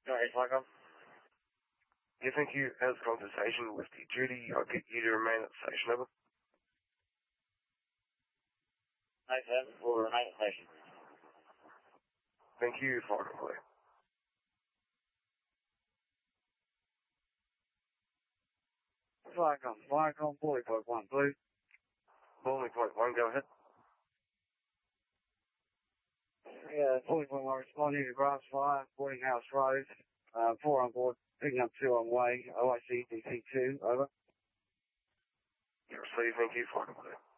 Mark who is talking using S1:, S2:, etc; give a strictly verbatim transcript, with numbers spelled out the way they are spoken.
S1: Alright, Falcon.
S2: You think you has a conversation with the duty, I'll get you to remain at the station, over.
S1: Nice seven, we'll remain at the station.
S2: Thank you, Falcon Blue.
S1: Falcon, Falcon, Bully Point one, Blue.
S2: Bully Point one, go ahead.
S1: Yeah, Bully Point one responding to grass fire, Boarding House Road. Uh, four on board, picking up two on way, O I C D C two, over.
S2: You receive, thank you, Falcon Blue.